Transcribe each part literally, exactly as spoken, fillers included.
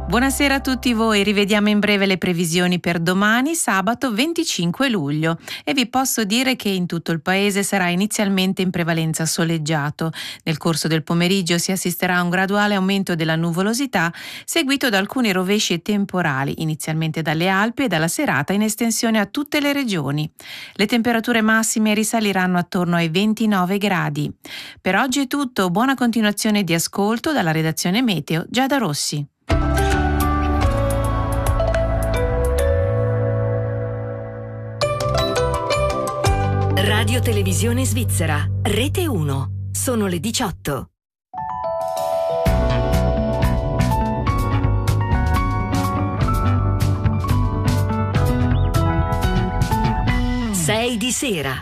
Buonasera a tutti voi, rivediamo in breve le previsioni per domani, sabato venticinque luglio, e vi posso dire che in tutto il paese sarà inizialmente in prevalenza soleggiato. Nel corso del pomeriggio si assisterà a un graduale aumento della nuvolosità, seguito da alcuni rovesci e temporali, inizialmente dalle Alpi e dalla serata in estensione a tutte le regioni. Le temperature massime risaliranno attorno ai ventinove gradi. Per oggi è tutto, buona continuazione di ascolto dalla redazione Meteo, Giada Rossi. Radio Televisione Svizzera, Rete uno. Sono le diciotto. sei di sera.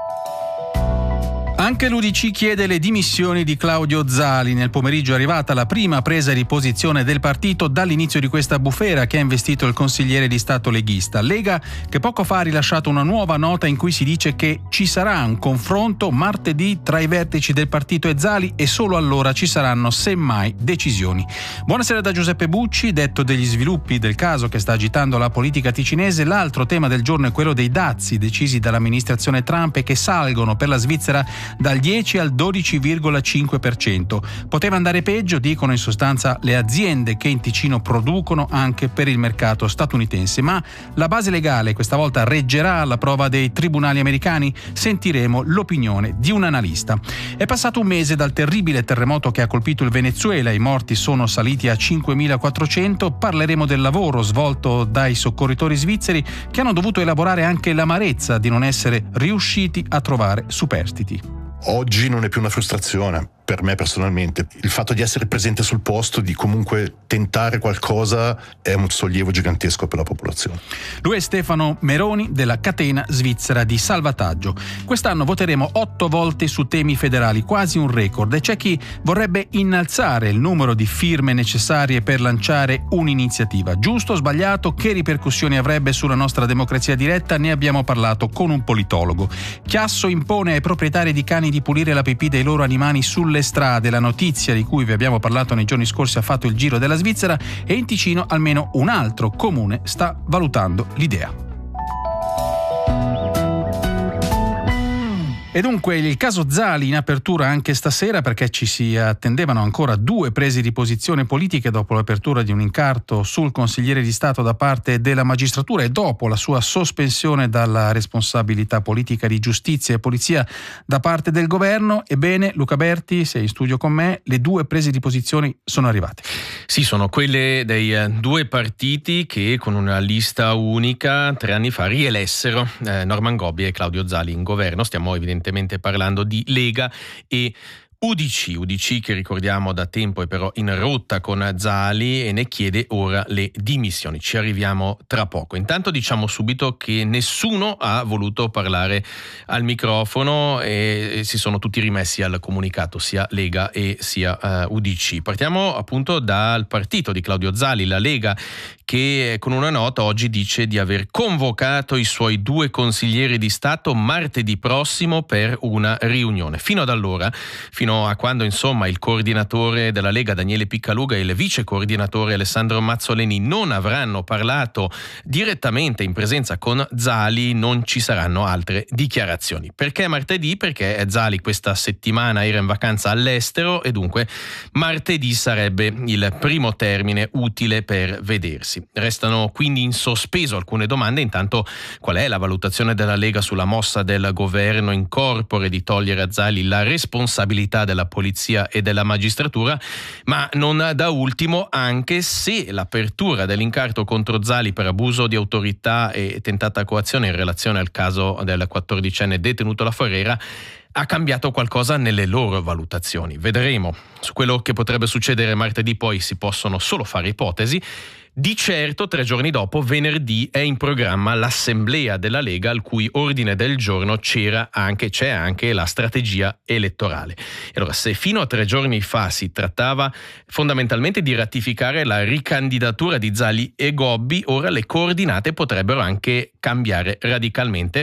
Anche l'U D C chiede le dimissioni di Claudio Zali. Nel pomeriggio è arrivata la prima presa di posizione del partito dall'inizio di questa bufera che ha investito il consigliere di Stato leghista. Lega che poco fa ha rilasciato una nuova nota in cui si dice che ci sarà un confronto martedì tra i vertici del partito e Zali e solo allora ci saranno semmai decisioni. Buonasera da Giuseppe Bucci. Detto degli sviluppi del caso che sta agitando la politica ticinese, l'altro tema del giorno è quello dei dazi decisi dall'amministrazione Trump e che salgono per la Svizzera dal dieci al dodici virgola cinque per cento. Poteva andare peggio, dicono in sostanza le aziende che in Ticino producono anche per il mercato statunitense. Ma la base legale questa volta reggerà alla prova dei tribunali americani? Sentiremo l'opinione di un analista. È passato un mese dal terribile terremoto che ha colpito il Venezuela, i morti sono saliti a cinquemilaquattrocento. Parleremo del lavoro svolto dai soccorritori svizzeri che hanno dovuto elaborare anche l'amarezza di non essere riusciti a trovare superstiti. Oggi non è più una frustrazione per me personalmente. Il fatto di essere presente sul posto, di comunque tentare qualcosa, è un sollievo gigantesco per la popolazione. Lui è Stefano Meroni della catena svizzera di salvataggio. Quest'anno voteremo otto volte su temi federali, quasi un record, e c'è chi vorrebbe innalzare il numero di firme necessarie per lanciare un'iniziativa. Giusto o sbagliato? Che ripercussioni avrebbe sulla nostra democrazia diretta? Ne abbiamo parlato con un politologo. Chiasso impone ai proprietari di cani di pulire la pipì dei loro animali sulle strade. La notizia di cui vi abbiamo parlato nei giorni scorsi ha fatto il giro della Svizzera e in Ticino almeno un altro comune sta valutando l'idea. E dunque il caso Zali in apertura anche stasera, perché ci si attendevano ancora due prese di posizione politiche dopo l'apertura di un incarto sul consigliere di Stato da parte della magistratura e dopo la sua sospensione dalla responsabilità politica di giustizia e polizia da parte del governo. Ebbene, Luca Berti, sei in studio con me, le due prese di posizione sono arrivate. Sì, sono quelle dei due partiti che con una lista unica tre anni fa rielessero eh, Norman Gobbi e Claudio Zali in governo. Stiamo evidentemente parlando di Lega e U D C, U D C che ricordiamo da tempo è però in rotta con Zali e ne chiede ora le dimissioni. Ci arriviamo tra poco. Intanto diciamo subito che nessuno ha voluto parlare al microfono e si sono tutti rimessi al comunicato, sia Lega e sia uh, U D C. Partiamo appunto dal partito di Claudio Zali, la Lega, che con una nota oggi dice di aver convocato i suoi due consiglieri di Stato martedì prossimo per una riunione. Fino ad allora, fino a quando insomma il coordinatore della Lega Daniele Piccaluga e il vice coordinatore Alessandro Mazzoleni non avranno parlato direttamente in presenza con Zali, non ci saranno altre dichiarazioni. Perché martedì? Perché Zali questa settimana era in vacanza all'estero e dunque martedì sarebbe il primo termine utile per vedersi. Restano quindi in sospeso alcune domande. Intanto, qual è la valutazione della Lega sulla mossa del governo in corpore di togliere a Zali la responsabilità della polizia e della magistratura, ma non da ultimo anche se l'apertura dell'incarto contro Zali per abuso di autorità e tentata coazione in relazione al caso del quattordicenne detenuto alla Forera ha cambiato qualcosa nelle loro valutazioni. Vedremo. Su quello che potrebbe succedere martedì poi si possono solo fare ipotesi. Di certo, tre giorni dopo, venerdì, è in programma l'assemblea della Lega, al cui ordine del giorno c'era anche, c'è anche la strategia elettorale. E allora, se fino a tre giorni fa si trattava fondamentalmente di ratificare la ricandidatura di Zali e Gobbi, ora le coordinate potrebbero anche cambiare radicalmente.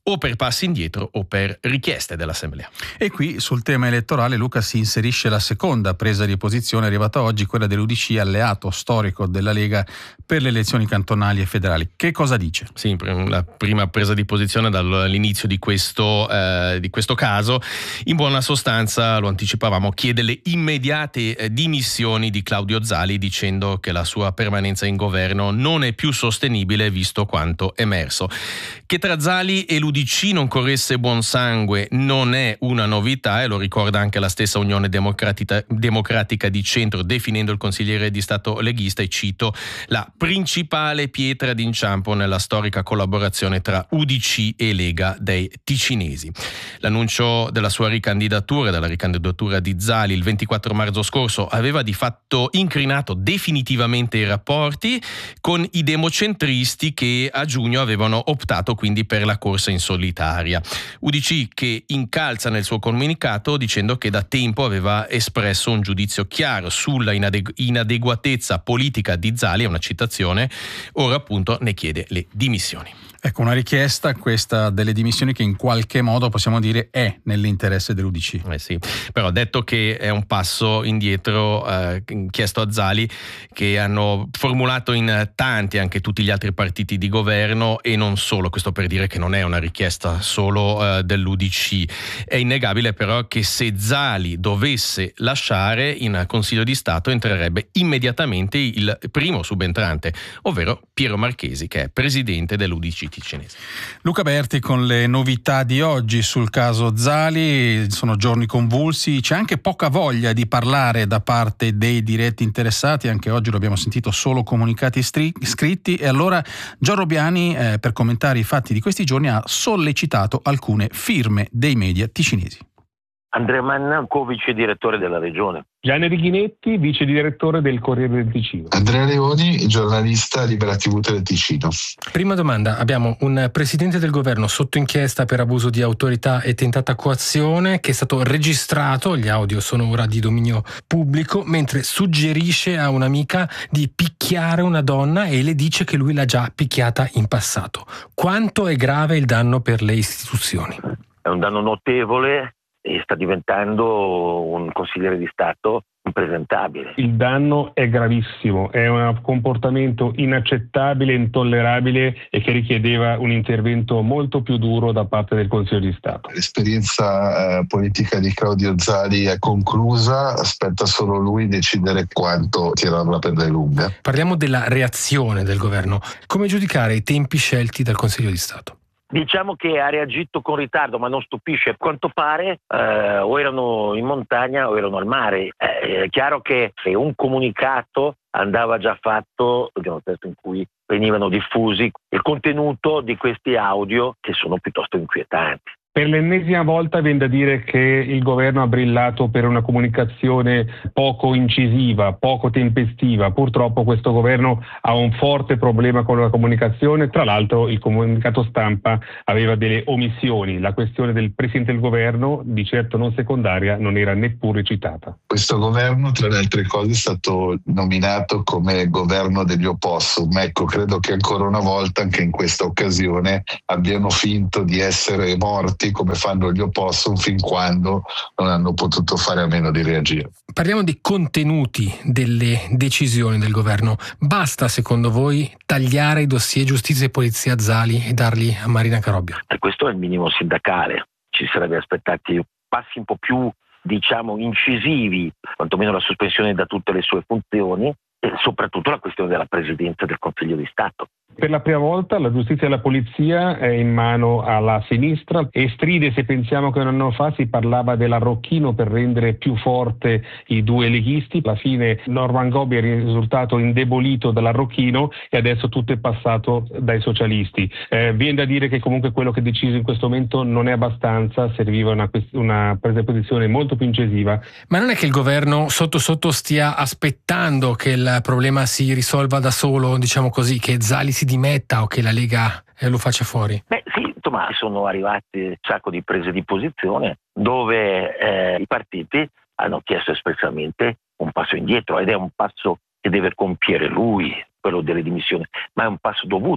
o per passi indietro o per richieste dell'Assemblea. E qui sul tema elettorale, Luca, si inserisce la seconda presa di posizione arrivata oggi, quella dell'U D C, alleato storico della Lega per le elezioni cantonali e federali. Che cosa dice? Sì, la prima presa di posizione dall'inizio di questo, eh, di questo caso, in buona sostanza, lo anticipavamo, chiede le immediate eh, dimissioni di Claudio Zali, dicendo che la sua permanenza in governo non è più sostenibile visto quanto emerso. Che tra Zali e l'U D C non corresse buon sangue non è una novità, e lo ricorda anche la stessa Unione Democratica, Democratica di Centro, definendo il consigliere di Stato leghista, e cito, la principale pietra d'inciampo nella storica collaborazione tra U D C e Lega dei ticinesi. L'annuncio della sua ricandidatura, della ricandidatura di Zali il ventiquattro marzo scorso, aveva di fatto incrinato definitivamente i rapporti con i democentristi, che a giugno avevano optato quindi per la corsa in solitaria. U D C che incalza nel suo comunicato dicendo che da tempo aveva espresso un giudizio chiaro sulla inadegu- inadeguatezza politica di Zali, è una citazione, ora appunto ne chiede le dimissioni. Ecco, una richiesta, questa delle dimissioni, che in qualche modo possiamo dire è nell'interesse dell'U D C. Eh sì, però detto che è un passo indietro eh, chiesto a Zali, che hanno formulato in tanti anche tutti gli altri partiti di governo, e non solo, questo per dire che non è una richiesta solo eh, dell'U D C. È innegabile però che se Zali dovesse lasciare, in Consiglio di Stato entrerebbe immediatamente il primo subentrante, ovvero Piero Marchesi, che è presidente dell'U D C ticinese. Luca Berti con le novità di oggi sul caso Zali. Sono giorni convulsi, c'è anche poca voglia di parlare da parte dei diretti interessati, anche oggi lo abbiamo sentito, solo comunicati stri- scritti, e allora Gian Robbiani eh, per commentare i fatti di questi giorni ha sollecitato alcune firme dei media ticinesi. Andrea Manna, co-vice direttore della regione. Gianni Righinetti, vice direttore del Corriere del Ticino. Andrea Leoni, giornalista Libera tivù del Ticino. Prima domanda, abbiamo un presidente del governo sotto inchiesta per abuso di autorità e tentata coazione, che è stato registrato, gli audio sono ora di dominio pubblico, mentre suggerisce a un'amica di picchiare una donna e le dice che lui l'ha già picchiata in passato. Quanto è grave il danno per le istituzioni? È un danno notevole e sta diventando un consigliere di Stato impresentabile. Il danno è gravissimo, è un comportamento inaccettabile, intollerabile, e che richiedeva un intervento molto più duro da parte del Consiglio di Stato. L'esperienza eh, politica di Claudio Zali è conclusa, aspetta solo lui decidere quanto tirarla per le lunghe. Parliamo della reazione del governo. Come giudicare i tempi scelti dal Consiglio di Stato? Diciamo che ha reagito con ritardo, ma non stupisce. A quanto pare eh, o erano in montagna o erano al mare. Eh, è chiaro che se un comunicato andava già fatto, abbiamo testo in cui venivano diffusi il contenuto di questi audio, che sono piuttosto inquietanti. Per l'ennesima volta viene da dire che il governo ha brillato per una comunicazione poco incisiva, poco tempestiva. Purtroppo questo governo ha un forte problema con la comunicazione. Tra l'altro il comunicato stampa aveva delle omissioni. La questione del presidente del governo, di certo non secondaria, non era neppure citata. Questo governo, tra le altre cose, è stato nominato come governo degli opossum. Ecco, credo che ancora una volta, anche in questa occasione, abbiano finto di essere morti come fanno gli opossum fin quando non hanno potuto fare a meno di reagire. Parliamo di contenuti delle decisioni del governo. Basta, secondo voi, tagliare i dossier giustizia e polizia Zali e darli a Marina Carobbio? E questo è il minimo sindacale. Ci sarebbe aspettati passi un po' più, diciamo, incisivi, quantomeno la sospensione da tutte le sue funzioni, e soprattutto la questione della presidenza del Consiglio di Stato. Per la prima volta la giustizia e la polizia è in mano alla sinistra, e stride, se pensiamo che un anno fa si parlava dell'arrocchino per rendere più forte i due leghisti. Alla fine Norman Gobbi è risultato indebolito dall'arrocchino e adesso tutto è passato dai socialisti. Eh, viene da dire che comunque quello che è deciso in questo momento non è abbastanza, serviva una, una presa di posizione molto più incisiva. Ma non è che il governo sotto sotto stia aspettando che il problema si risolva da solo, diciamo così, che Zali si dimetta o che la Lega eh, lo faccia fuori? Beh sì, insomma, sono arrivati un sacco di prese di posizione dove eh, i partiti hanno chiesto espressamente un passo indietro, ed è un passo che deve compiere lui, quello delle dimissioni, ma è un passo dovuto,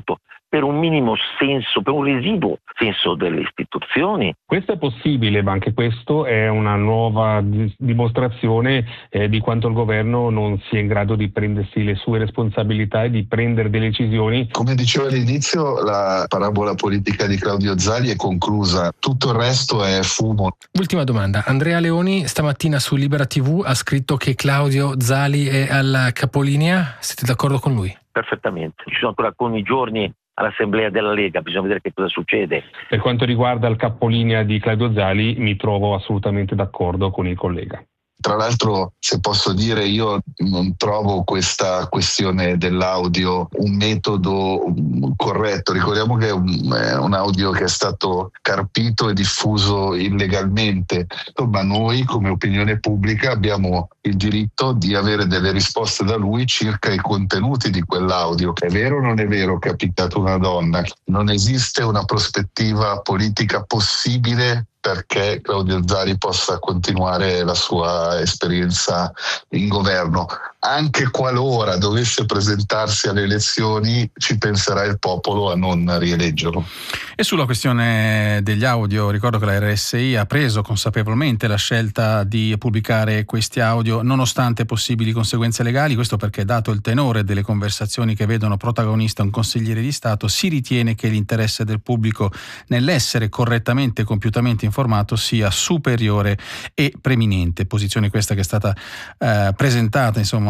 per un minimo senso, per un residuo senso delle istituzioni. Questo è possibile, ma anche questo è una nuova dimostrazione eh, di quanto il governo non sia in grado di prendersi le sue responsabilità e di prendere delle decisioni. Come dicevo all'inizio, la parabola politica di Claudio Zali è conclusa, tutto il resto è fumo. Ultima domanda, Andrea Leoni stamattina su Libera tivù ha scritto che Claudio Zali è al capolinea, siete d'accordo con lui? Perfettamente, ci sono ancora alcuni giorni all'assemblea della Lega, bisogna vedere che cosa succede. Per quanto riguarda il capolinea di Claudio Zali, mi trovo assolutamente d'accordo con il collega. Tra l'altro, se posso dire, io non trovo questa questione dell'audio un metodo corretto. Ricordiamo che è un, è un audio che è stato carpito e diffuso illegalmente, ma noi come opinione pubblica abbiamo il diritto di avere delle risposte da lui circa i contenuti di quell'audio. È vero o non è vero che ha picchiato una donna? Non esiste una prospettiva politica possibile perché Claudio Zali possa continuare la sua esperienza in governo. Anche qualora dovesse presentarsi alle elezioni, ci penserà il popolo a non rieleggerlo. E sulla questione degli audio, ricordo che la R S I ha preso consapevolmente la scelta di pubblicare questi audio nonostante possibili conseguenze legali, questo perché, dato il tenore delle conversazioni che vedono protagonista un consigliere di Stato, si ritiene che l'interesse del pubblico nell'essere correttamente e compiutamente informato sia superiore e preminente. Posizione questa che è stata eh, presentata insomma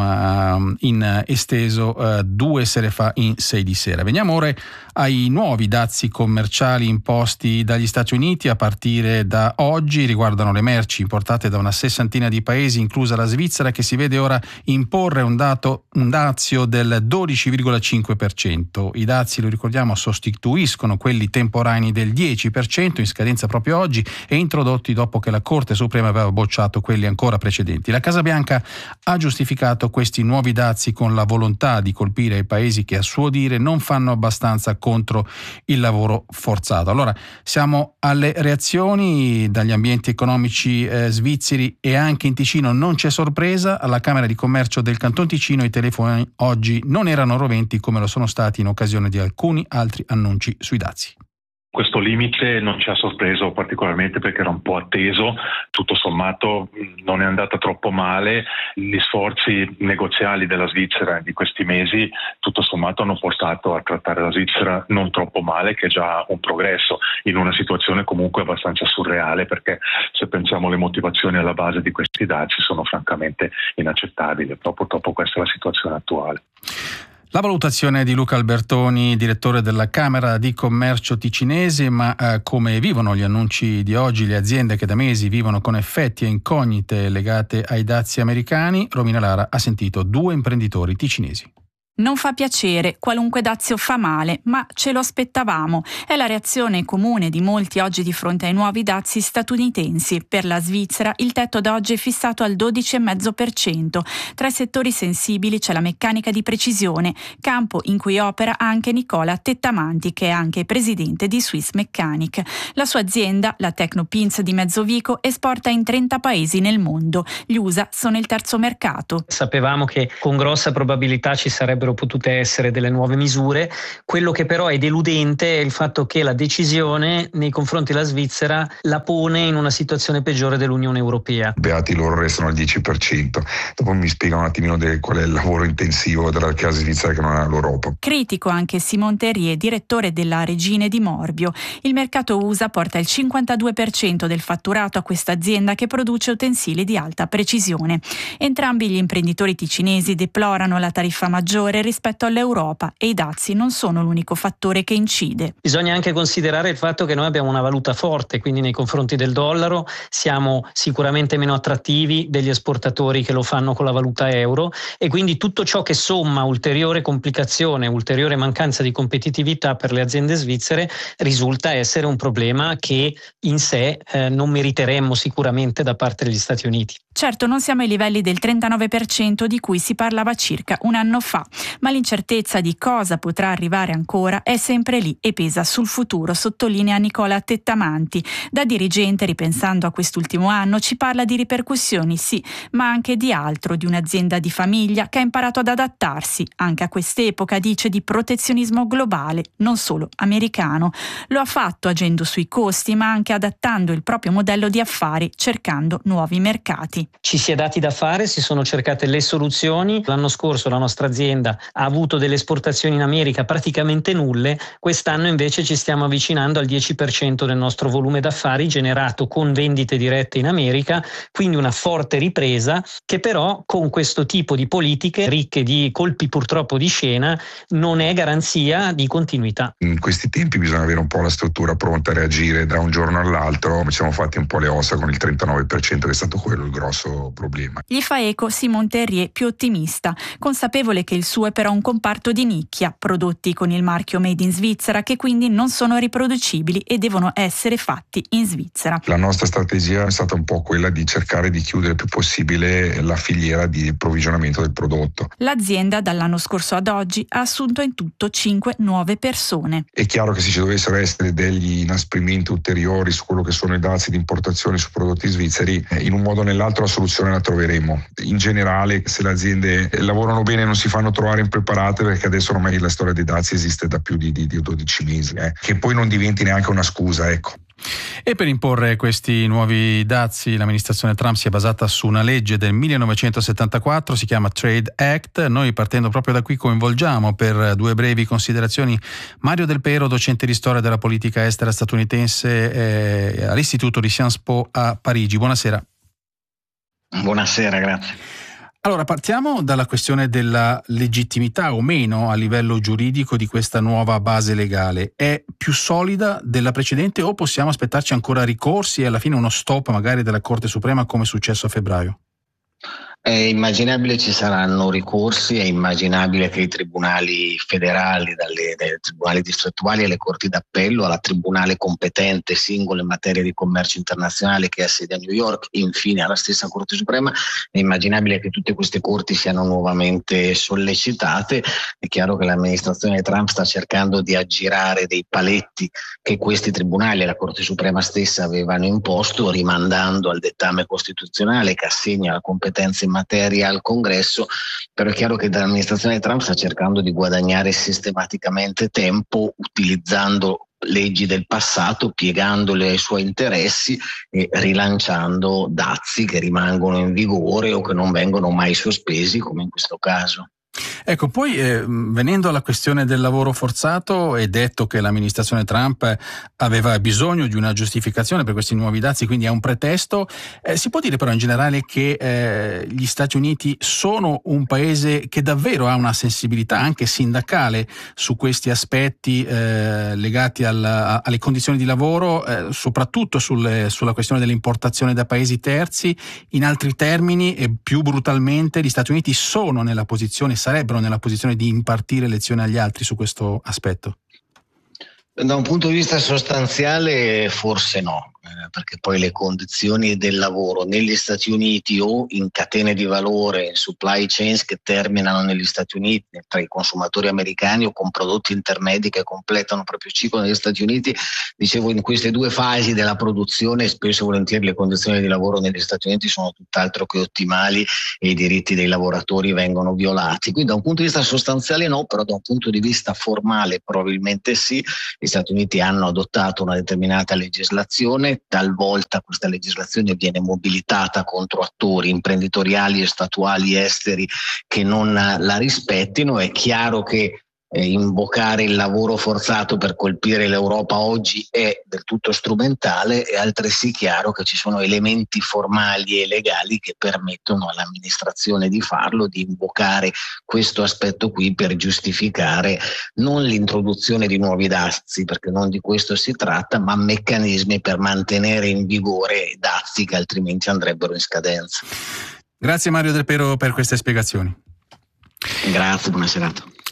in esteso eh, due sere fa in sei di sera. Veniamo ora ai nuovi dazi commerciali imposti dagli Stati Uniti a partire da oggi. Riguardano le merci importate da una sessantina di paesi, inclusa la Svizzera, che si vede ora imporre un dato un dazio del dodici virgola cinque per cento. I dazi, lo ricordiamo, sostituiscono quelli temporanei del dieci per cento in scadenza proprio oggi e introdotti dopo che la Corte Suprema aveva bocciato quelli ancora precedenti. La Casa Bianca ha giustificato questi nuovi dazi con la volontà di colpire i paesi che a suo dire non fanno abbastanza contro il lavoro forzato. Allora siamo alle reazioni dagli ambienti economici eh, svizzeri e anche in Ticino non c'è sorpresa. Alla Camera di Commercio del Canton Ticino i telefoni oggi non erano roventi come lo sono stati in occasione di alcuni altri annunci sui dazi. Questo limite non ci ha sorpreso particolarmente perché era un po' atteso, tutto sommato non è andata troppo male, gli sforzi negoziali della Svizzera di questi mesi tutto sommato hanno portato a trattare la Svizzera non troppo male, che è già un progresso in una situazione comunque abbastanza surreale, perché se pensiamo alle motivazioni alla base di questi dazi sono francamente inaccettabili, proprio purtroppo questa è la situazione attuale. La valutazione di Luca Albertoni, direttore della Camera di Commercio ticinese, ma eh, come vivono gli annunci di oggi le aziende che da mesi vivono con effetti e incognite legate ai dazi americani? Romina Lara ha sentito due imprenditori ticinesi. Non fa piacere, qualunque dazio fa male, ma ce lo aspettavamo. È la reazione comune di molti oggi di fronte ai nuovi dazi statunitensi. Per la Svizzera il tetto da oggi è fissato al dodici virgola cinque per cento. Tra i settori sensibili c'è la meccanica di precisione, campo in cui opera anche Nicola Tettamanti, che è anche presidente di Swiss Mechanic. La sua azienda, la Tecnopins di Mezzovico, esporta in trenta paesi nel mondo. Gli U S A sono il terzo mercato. Sapevamo che con grossa probabilità ci sarebbero potute essere delle nuove misure. Quello che però è deludente è il fatto che la decisione nei confronti della Svizzera la pone in una situazione peggiore dell'Unione Europea. Beati loro, restano al dieci per cento. Dopo mi spiegano un attimino del, qual è il lavoro intensivo della casa svizzera che non ha l'Europa. Critico anche Simon Terrier, direttore della Regine di Morbio. Il mercato U S A porta il cinquantadue per cento del fatturato a questa azienda che produce utensili di alta precisione. Entrambi gli imprenditori ticinesi deplorano la tariffa maggiore rispetto all'Europa e i dazi non sono l'unico fattore che incide. Bisogna anche considerare il fatto che noi abbiamo una valuta forte, quindi nei confronti del dollaro siamo sicuramente meno attrattivi degli esportatori che lo fanno con la valuta euro, e quindi tutto ciò che somma ulteriore complicazione, ulteriore mancanza di competitività per le aziende svizzere risulta essere un problema che in sé eh, non meriteremmo sicuramente da parte degli Stati Uniti. Certo, non siamo ai livelli del trentanove per cento di cui si parlava circa un anno fa. Ma l'incertezza di cosa potrà arrivare ancora è sempre lì e pesa sul futuro, sottolinea Nicola Tettamanti. Da dirigente, ripensando a quest'ultimo anno, ci parla di ripercussioni, sì, ma anche di altro, di un'azienda di famiglia che ha imparato ad adattarsi, anche a quest'epoca, dice, di protezionismo globale, non solo americano. Lo ha fatto agendo sui costi, ma anche adattando il proprio modello di affari, cercando nuovi mercati. Ci si è dati da fare, si sono cercate le soluzioni. L'anno scorso la nostra azienda ha avuto delle esportazioni in America praticamente nulle, quest'anno invece ci stiamo avvicinando al dieci per cento del nostro volume d'affari generato con vendite dirette in America, quindi una forte ripresa che però con questo tipo di politiche ricche di colpi purtroppo di scena non è garanzia di continuità. In questi tempi bisogna avere un po' la struttura pronta a reagire da un giorno all'altro, ci siamo fatti un po' le ossa con il trentanove per cento che è stato quello il grosso problema. Gli fa eco Simon Terrier, più ottimista, consapevole che il suo è però un comparto di nicchia, prodotti con il marchio Made in Svizzera che quindi non sono riproducibili e devono essere fatti in Svizzera. La nostra strategia è stata un po' quella di cercare di chiudere il più possibile la filiera di approvvigionamento del prodotto. L'azienda dall'anno scorso ad oggi ha assunto in tutto cinque nuove persone. È chiaro che se ci dovessero essere degli inasprimenti ulteriori su quello che sono i dazi di importazione su prodotti svizzeri, in un modo o nell'altro la soluzione la troveremo. In generale, se le aziende lavorano bene non si fanno trovare impreparate, perché adesso ormai la storia dei dazi esiste da più di, di, di dodici mesi, eh. che poi non diventi neanche una scusa, ecco. E per imporre questi nuovi dazi l'amministrazione Trump si è basata su una legge del millenovecentosettantaquattro, si chiama Trade Act. Noi, partendo proprio da qui, coinvolgiamo per due brevi considerazioni Mario Del Pero, docente di storia della politica estera statunitense eh, all'Istituto di Sciences Po a Parigi. Buonasera. Buonasera, grazie. Allora, partiamo dalla questione della legittimità o meno a livello giuridico di questa nuova base legale. È più solida della precedente o possiamo aspettarci ancora ricorsi e alla fine uno stop magari della Corte Suprema come è successo a febbraio? È immaginabile ci saranno ricorsi, è immaginabile che i tribunali federali, dalle, dai tribunali distrettuali alle corti d'appello, alla tribunale competente singolo in materia di commercio internazionale che ha sede a New York e infine alla stessa Corte Suprema, è immaginabile che tutte queste corti siano nuovamente sollecitate. È chiaro che l'amministrazione Trump sta cercando di aggirare dei paletti che questi tribunali e la Corte Suprema stessa avevano imposto, rimandando al dettame costituzionale che assegna la competenza in materia al Congresso, però è chiaro che l'amministrazione Trump sta cercando di guadagnare sistematicamente tempo utilizzando leggi del passato, piegandole ai suoi interessi e rilanciando dazi che rimangono in vigore o che non vengono mai sospesi, come in questo caso. Ecco, poi eh, venendo alla questione del lavoro forzato, è detto che l'amministrazione Trump aveva bisogno di una giustificazione per questi nuovi dazi, quindi è un pretesto. Eh, si può dire però in generale che eh, gli Stati Uniti sono un paese che davvero ha una sensibilità anche sindacale su questi aspetti eh, legati al, a, alle condizioni di lavoro, eh, soprattutto sulle, sulla questione dell'importazione da paesi terzi. In altri termini e più brutalmente, gli Stati Uniti sono nella posizione sarebbero nella posizione di impartire lezioni agli altri su questo aspetto? Da un punto di vista sostanziale forse no, eh, perché poi le condizioni del lavoro negli Stati Uniti o in catene di valore, in supply chains che terminano negli Stati Uniti, tra i consumatori americani o con prodotti intermedi che completano il proprio ciclo negli Stati Uniti, dicevo in queste due fasi della produzione spesso e volentieri le condizioni di lavoro negli Stati Uniti sono tutt'altro che ottimali e i diritti dei lavoratori vengono violati. Quindi da un punto di vista sostanziale no, però da un punto di vista formale probabilmente sì. Gli Stati Uniti hanno adottato una determinata legislazione, talvolta questa legislazione viene mobilitata contro attori imprenditoriali e statuali esteri che non la rispettino. È chiaro che eh, invocare il lavoro forzato per colpire l'Europa oggi è del tutto strumentale, è altresì chiaro che ci sono elementi formali e legali che permettono all'amministrazione di farlo, di invocare questo aspetto qui per giustificare non l'introduzione di nuovi dazi, perché non di questo si tratta, ma meccanismi per mantenere in vigore dazi che altrimenti andrebbero in scadenza. Grazie Mario Del Pero per queste spiegazioni. Grazie, buona serata.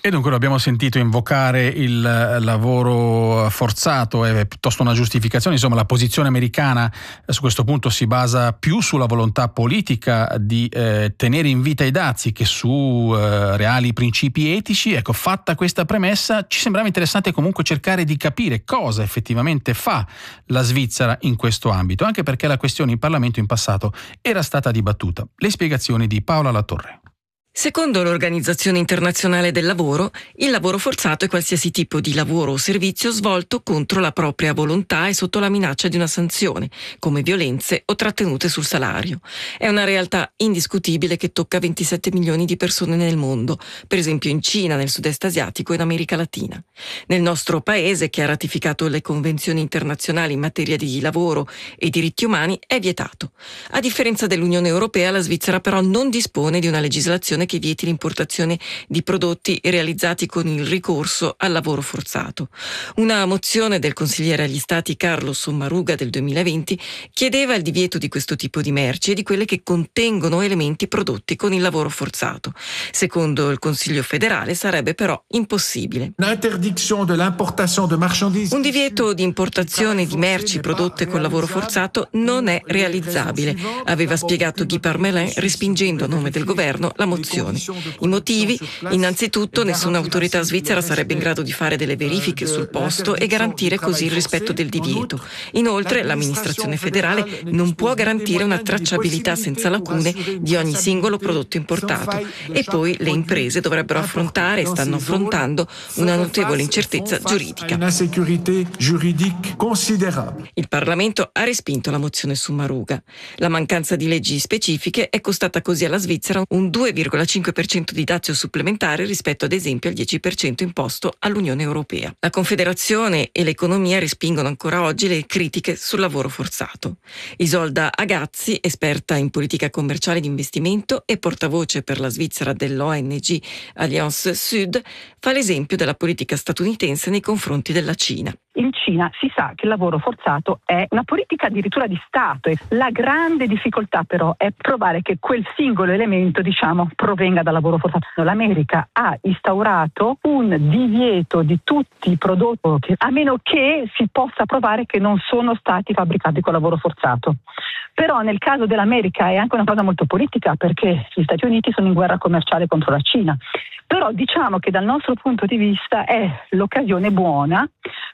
E dunque lo abbiamo sentito invocare il lavoro forzato, è piuttosto una giustificazione, insomma la posizione americana su questo punto si basa più sulla volontà politica di eh, tenere in vita i dazi che su eh, reali principi etici. Ecco, fatta questa premessa, ci sembrava interessante comunque cercare di capire cosa effettivamente fa la Svizzera in questo ambito, anche perché la questione in Parlamento in passato era stata dibattuta. Le spiegazioni di Paola Latorre. Secondo l'Organizzazione Internazionale del Lavoro, il lavoro forzato è qualsiasi tipo di lavoro o servizio svolto contro la propria volontà e sotto la minaccia di una sanzione, come violenze o trattenute sul salario. È una realtà indiscutibile che tocca ventisette milioni di persone nel mondo, per esempio in Cina, nel sud-est asiatico e in America Latina. Nel nostro paese, che ha ratificato le convenzioni internazionali in materia di lavoro e diritti umani, è vietato. A differenza dell'Unione Europea, la Svizzera però non dispone di una legislazione che vieti l'importazione di prodotti realizzati con il ricorso al lavoro forzato. Una mozione del consigliere agli Stati Carlo Sommaruga del duemilaventi chiedeva il divieto di questo tipo di merci e di quelle che contengono elementi prodotti con il lavoro forzato. Secondo il Consiglio federale sarebbe però impossibile. Un divieto di importazione di merci prodotte con lavoro forzato non è realizzabile, aveva spiegato Guy Parmelin, respingendo a nome del governo la mozione. I motivi? Innanzitutto, nessuna autorità svizzera sarebbe in grado di fare delle verifiche sul posto e garantire così il rispetto del divieto. Inoltre, l'amministrazione federale non può garantire una tracciabilità senza lacune di ogni singolo prodotto importato. E poi le imprese dovrebbero affrontare e stanno affrontando una notevole incertezza giuridica. Il Parlamento ha respinto la mozione Sommaruga. La mancanza di leggi specifiche è costata così alla Svizzera un due virgola cinque per cento di dazio supplementare rispetto ad esempio al dieci per cento imposto all'Unione Europea. La Confederazione e l'economia respingono ancora oggi le critiche sul lavoro forzato. Isolda Agazzi, esperta in politica commerciale di investimento e portavoce per la Svizzera dell'O N G Alliance Sud, fa l'esempio della politica statunitense nei confronti della Cina. In Cina si sa che il lavoro forzato è una politica addirittura di Stato e la grande difficoltà però è provare che quel singolo elemento, diciamo, provenga dal lavoro forzato. L'America ha instaurato un divieto di tutti i prodotti, a meno che si possa provare che non sono stati fabbricati con lavoro forzato. Però nel caso dell'America è anche una cosa molto politica, perché gli Stati Uniti sono in guerra commerciale contro la Cina. Però diciamo che dal nostro punto di vista è l'occasione buona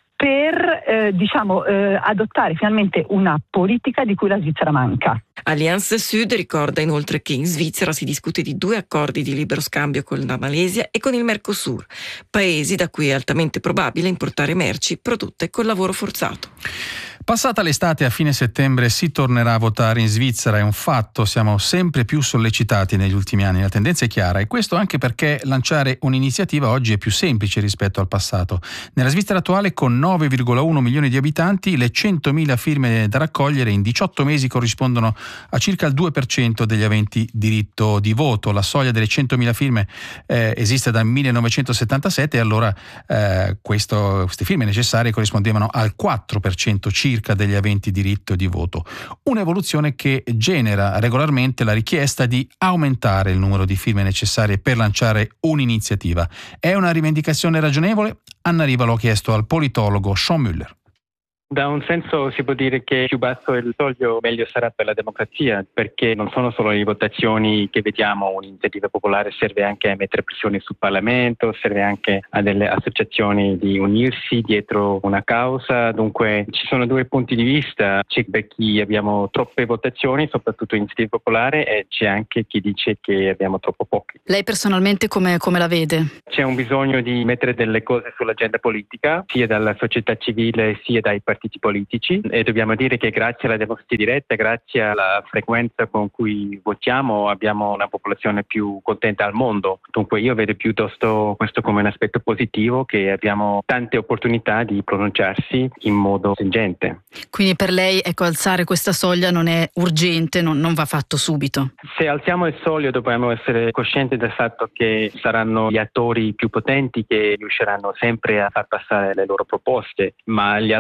per eh, diciamo eh, adottare finalmente una politica di cui la Svizzera manca. Alliance Sud ricorda inoltre che in Svizzera si discute di due accordi di libero scambio con la Malesia e con il Mercosur, paesi da cui è altamente probabile importare merci prodotte col lavoro forzato. Passata l'estate, a fine settembre si tornerà a votare in Svizzera, è un fatto, siamo sempre più sollecitati negli ultimi anni, la tendenza è chiara, e questo anche perché lanciare un'iniziativa oggi è più semplice rispetto al passato. Nella Svizzera attuale, con nove virgola uno milioni di abitanti, le centomila firme da raccogliere in diciotto mesi corrispondono a circa il due per cento degli aventi diritto di voto. La soglia delle centomila firme eh, esiste dal millenovecentosettantasette e allora eh, questo, queste firme necessarie corrispondevano al quattro per cento circa degli aventi diritto di voto. Un'evoluzione che genera regolarmente la richiesta di aumentare il numero di firme necessarie per lanciare un'iniziativa. È una rivendicazione ragionevole? Anna Riva l'ho chiesto al politologo Sean Müller. Da un senso si può dire che più basso è il soglio, meglio sarà per la democrazia, perché non sono solo le votazioni che vediamo, un'iniziativa popolare serve anche a mettere pressione sul Parlamento, serve anche a delle associazioni di unirsi dietro una causa, dunque ci sono due punti di vista, c'è per chi abbiamo troppe votazioni, soprattutto in iniziativa popolare, e c'è anche chi dice che abbiamo troppo pochi. Lei personalmente come, come la vede? C'è un bisogno di mettere delle cose sull'agenda politica, sia dalla società civile sia dai partiti politici, e dobbiamo dire che grazie alla democrazia diretta, grazie alla frequenza con cui votiamo, abbiamo una popolazione più contenta al mondo. Dunque io vedo piuttosto questo come un aspetto positivo, che abbiamo tante opportunità di pronunciarsi in modo stringente. Quindi per lei, ecco, alzare questa soglia non è urgente, non, non va fatto subito? Se alziamo il soglio dobbiamo essere coscienti del fatto che saranno gli attori più potenti che riusciranno sempre a far passare le loro proposte, ma gli attori potenti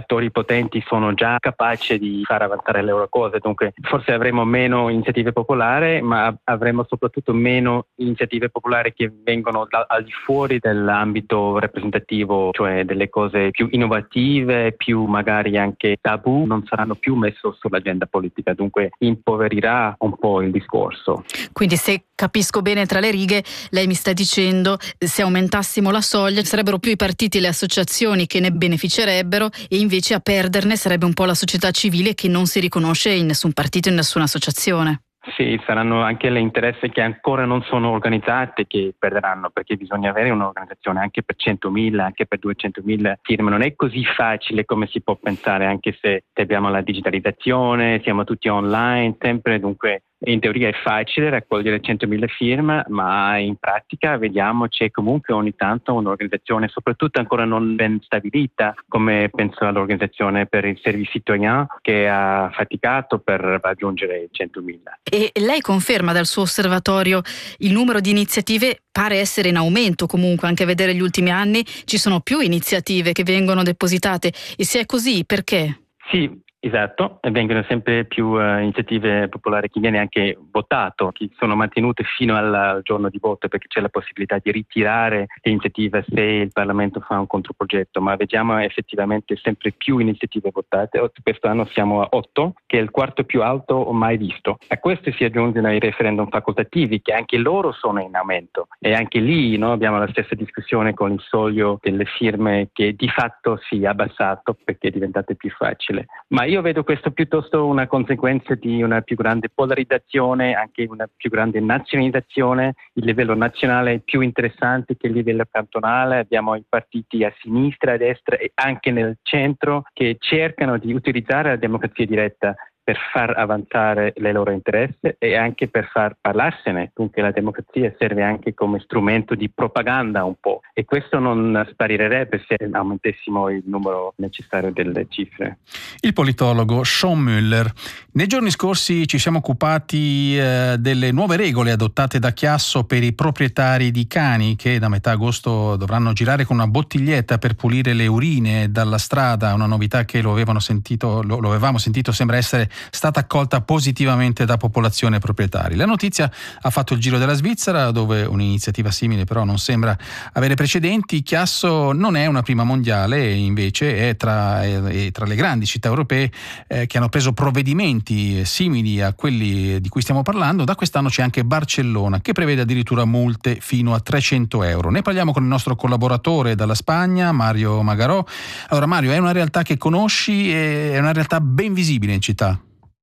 potenti sono già capaci di far avanzare le loro cose, dunque forse avremo meno iniziative popolari, ma avremo soprattutto meno iniziative popolari che vengono da, al di fuori dell'ambito rappresentativo, cioè delle cose più innovative, più magari anche tabù, non saranno più messe sull'agenda politica, dunque impoverirà un po' il discorso. Quindi, se capisco bene tra le righe, lei mi sta dicendo se aumentassimo la soglia sarebbero più i partiti e le associazioni che ne beneficerebbero, e invece a perderne sarebbe un po' la società civile che non si riconosce in nessun partito, in nessuna associazione. Sì, saranno anche le interessi che ancora non sono organizzate che perderanno, perché bisogna avere un'organizzazione anche per centomila, anche per duecentomila firme. Non è così facile come si può pensare, anche se abbiamo la digitalizzazione, siamo tutti online sempre, dunque in teoria è facile raccogliere centomila firme, ma in pratica vediamo c'è comunque ogni tanto un'organizzazione, soprattutto ancora non ben stabilita, come penso all'organizzazione per il Service Citoyen, che ha faticato per raggiungere i centomila. E lei conferma dal suo osservatorio il numero di iniziative pare essere in aumento, comunque anche a vedere gli ultimi anni ci sono più iniziative che vengono depositate, e se è così perché? Sì, esatto, e vengono sempre più uh, iniziative popolari che viene anche votato, che sono mantenute fino al, al giorno di voto, perché c'è la possibilità di ritirare l'iniziativa se il Parlamento fa un controprogetto, ma vediamo effettivamente sempre più iniziative votate. Questo anno siamo a otto, che è il quarto più alto mai visto. A questo si aggiungono i referendum facoltativi, che anche loro sono in aumento, e anche lì no, abbiamo la stessa discussione con il soglio delle firme che di fatto si è abbassato perché è diventato più facile. Ma io vedo questo piuttosto una conseguenza di una più grande polarizzazione, anche una più grande nazionalizzazione. Il livello nazionale è più interessante che il livello cantonale. Abbiamo i partiti a sinistra, a destra e anche nel centro che cercano di utilizzare la democrazia diretta per far avanzare le loro interessi e anche per far parlarsene. Dunque la democrazia serve anche come strumento di propaganda un po', e questo non sparirebbe se aumentassimo il numero necessario delle cifre. Il politologo Sean Müller. Nei giorni scorsi ci siamo occupati eh, delle nuove regole adottate da Chiasso per i proprietari di cani che da metà agosto dovranno girare con una bottiglietta per pulire le urine dalla strada, una novità che lo avevano sentito, lo, lo avevamo sentito sembra essere stata accolta positivamente da popolazione e proprietari. La notizia ha fatto il giro della Svizzera, dove un'iniziativa simile però non sembra avere precedenti. Chiasso non è una prima mondiale, invece è tra, è tra le grandi città europee eh, che hanno preso provvedimenti simili a quelli di cui stiamo parlando. Da quest'anno c'è anche Barcellona, che prevede addirittura multe fino a trecento euro. Ne parliamo con il nostro collaboratore dalla Spagna, Mario Magarò. Allora Mario, è una realtà che conosci, è una realtà ben visibile in città?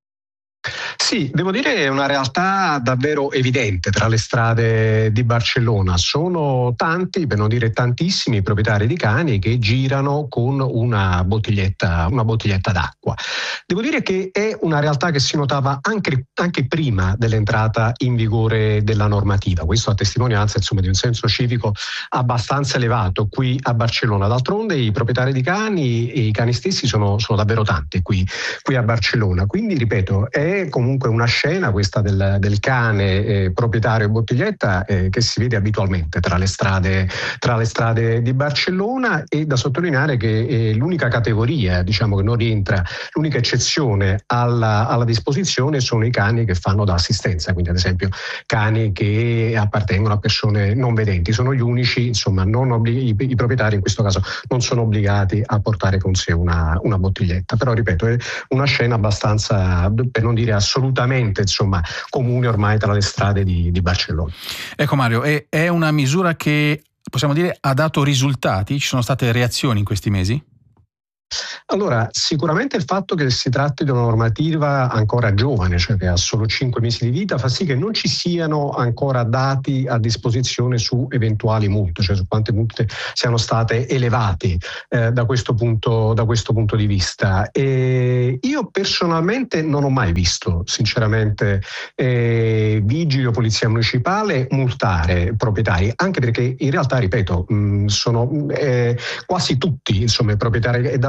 Sì, devo dire è una realtà davvero evidente tra le strade di Barcellona. Sono tanti, per non dire tantissimi, proprietari di cani che girano con una bottiglietta, una bottiglietta d'acqua. Devo dire che è una realtà che si notava anche, anche prima dell'entrata in vigore della normativa. Questo a testimonianza insomma, di un senso civico abbastanza elevato qui a Barcellona. D'altronde i proprietari di cani e i cani stessi sono, sono davvero tanti qui, qui a Barcellona. Quindi, ripeto, è comunque una scena questa del, del cane eh, proprietario bottiglietta eh, che si vede abitualmente tra le strade tra le strade di Barcellona, e da sottolineare che è l'unica categoria diciamo che non rientra, l'unica eccezione alla, alla disposizione sono i cani che fanno da assistenza, quindi ad esempio cani che appartengono a persone non vedenti, sono gli unici, insomma non obblig- i, i proprietari in questo caso non sono obbligati a portare con sé una, una bottiglietta, però ripeto è una scena abbastanza, per non dire assolutamente insomma comune ormai tra le strade di, di Barcellona. Ecco Mario, è, è una misura che possiamo dire ha dato risultati? Ci sono state reazioni in questi mesi? Allora, sicuramente il fatto che si tratti di una normativa ancora giovane, cioè che ha solo cinque mesi di vita, fa sì che non ci siano ancora dati a disposizione su eventuali multe, cioè su quante multe siano state elevate eh, da questo punto, da questo punto di vista. E io personalmente non ho mai visto, sinceramente, eh, vigili o polizia municipale multare proprietari, anche perché in realtà, ripeto, mh, sono eh, quasi tutti insomma i proprietari, è davvero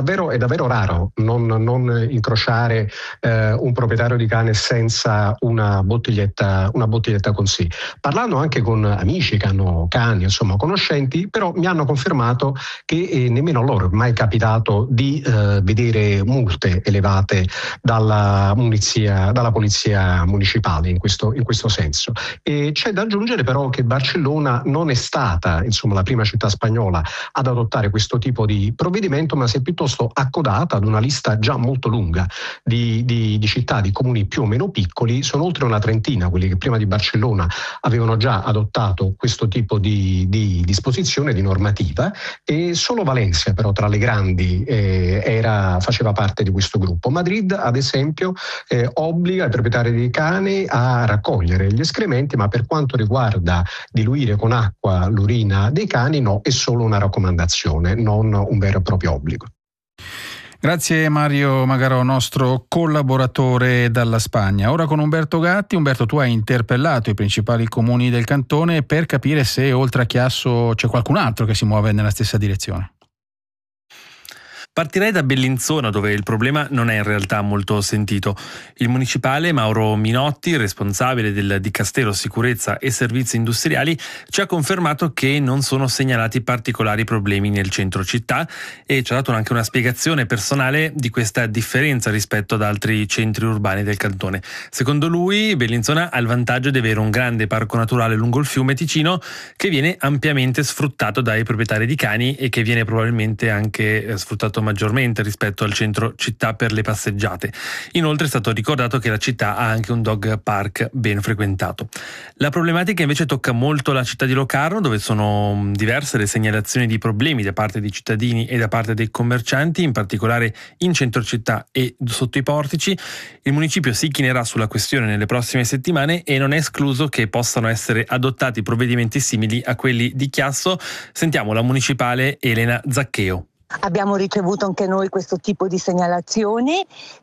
davvero, è davvero raro non, non incrociare eh, un proprietario di cane senza una bottiglietta, una bottiglietta con sé. Parlando anche con amici che hanno cani, insomma conoscenti, però mi hanno confermato che eh, nemmeno loro è mai capitato di eh, vedere multe elevate dalla, munizia, dalla polizia municipale in questo, in questo senso. E c'è da aggiungere però che Barcellona non è stata, insomma, la prima città spagnola ad adottare questo tipo di provvedimento, ma si è piuttosto accodata ad una lista già molto lunga di, di, di città, di comuni più o meno piccoli. Sono oltre una trentina quelli che prima di Barcellona avevano già adottato questo tipo di, di disposizione, di normativa, e solo Valencia però tra le grandi eh, era, faceva parte di questo gruppo. Madrid ad esempio eh, obbliga i proprietari di cani a raccogliere gli escrementi, ma per quanto riguarda diluire con acqua l'urina dei cani no, è solo una raccomandazione, non un vero e proprio obbligo. Grazie Mario Magarò, nostro collaboratore dalla Spagna. Ora con Umberto Gatti. Umberto, tu hai interpellato i principali comuni del cantone per capire se oltre a Chiasso c'è qualcun altro che si muove nella stessa direzione. Partirei da Bellinzona, dove il problema non è in realtà molto sentito. Il municipale Mauro Minotti, responsabile del Dicastero Sicurezza e Servizi Industriali, ci ha confermato che non sono segnalati particolari problemi nel centro città e ci ha dato anche una spiegazione personale di questa differenza rispetto ad altri centri urbani del cantone. Secondo lui, Bellinzona ha il vantaggio di avere un grande parco naturale lungo il fiume Ticino che viene ampiamente sfruttato dai proprietari di cani e che viene probabilmente anche sfruttato maggiormente rispetto al centro città per le passeggiate. Inoltre è stato ricordato che la città ha anche un dog park ben frequentato. La problematica invece tocca molto la città di Locarno, dove sono diverse le segnalazioni di problemi da parte dei cittadini e da parte dei commercianti, in particolare in centro città e sotto i portici. Il municipio si chinerà sulla questione nelle prossime settimane e non è escluso che possano essere adottati provvedimenti simili a quelli di Chiasso. Sentiamo la municipale Elena Zaccheo. Abbiamo ricevuto anche noi questo tipo di segnalazioni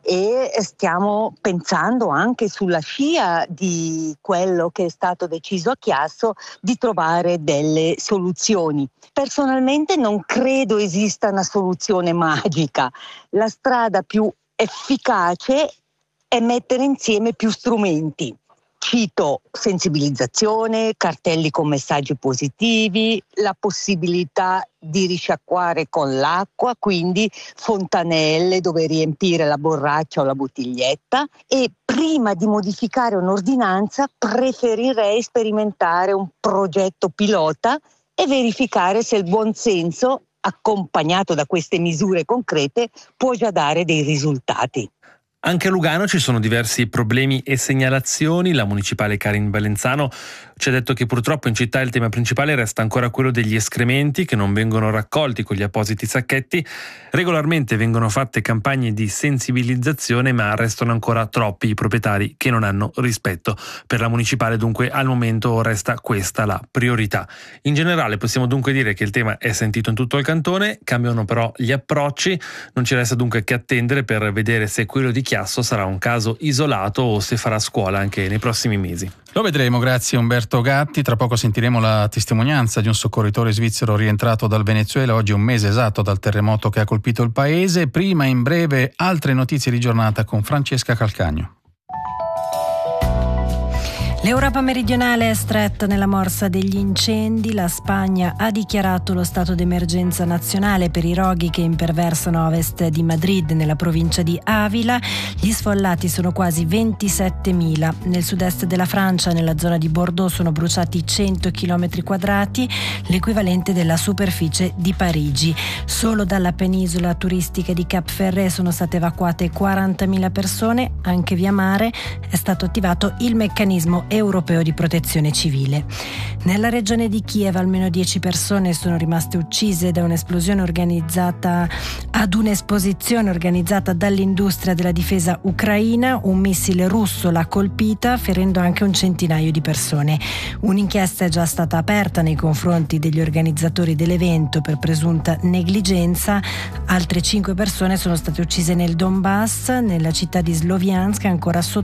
e stiamo pensando anche sulla scia di quello che è stato deciso a Chiasso di trovare delle soluzioni. Personalmente non credo esista una soluzione magica. La strada più efficace è mettere insieme più strumenti. Cito sensibilizzazione, cartelli con messaggi positivi, la possibilità di risciacquare con l'acqua, quindi fontanelle dove riempire la borraccia o la bottiglietta, e prima di modificare un'ordinanza preferirei sperimentare un progetto pilota e verificare se il buonsenso, accompagnato da queste misure concrete, può già dare dei risultati. Anche a Lugano ci sono diversi problemi e segnalazioni. La municipale Karin Valenzano ci ha detto che purtroppo in città il tema principale resta ancora quello degli escrementi che non vengono raccolti con gli appositi sacchetti. Regolarmente vengono fatte campagne di sensibilizzazione, ma restano ancora troppi i proprietari che non hanno rispetto. Per la municipale dunque al momento resta questa la priorità. In generale possiamo dunque dire che il tema è sentito in tutto il cantone, cambiano però gli approcci, non ci resta dunque che attendere per vedere se quello di Chiasso sarà un caso isolato o se farà scuola anche nei prossimi mesi. Lo vedremo, grazie Umberto Gatti. Tra poco sentiremo la testimonianza di un soccorritore svizzero rientrato dal Venezuela, oggi un mese esatto dal terremoto che ha colpito il paese. Prima, in breve, altre notizie di giornata con Francesca Calcagno. L'Europa meridionale è stretta nella morsa degli incendi. La Spagna ha dichiarato lo stato d'emergenza nazionale per i roghi che imperversano a ovest di Madrid, nella provincia di Avila. Gli sfollati sono quasi ventisettemila. Nel sud-est della Francia, nella zona di Bordeaux, sono bruciati cento chilometri quadrati, l'equivalente della superficie di Parigi. Solo dalla penisola turistica di Cap Ferret sono state evacuate quarantamila persone. Anche via mare è stato attivato il meccanismo europeo di protezione civile. Nella regione di Kiev almeno dieci persone sono rimaste uccise da un'esplosione organizzata ad un'esposizione organizzata dall'industria della difesa ucraina. Un missile russo l'ha colpita, ferendo anche un centinaio di persone. Un'inchiesta è già stata aperta nei confronti degli organizzatori dell'evento per presunta negligenza. Altre cinque persone sono state uccise nel Donbass, nella città di Sloviansk, ancora sotto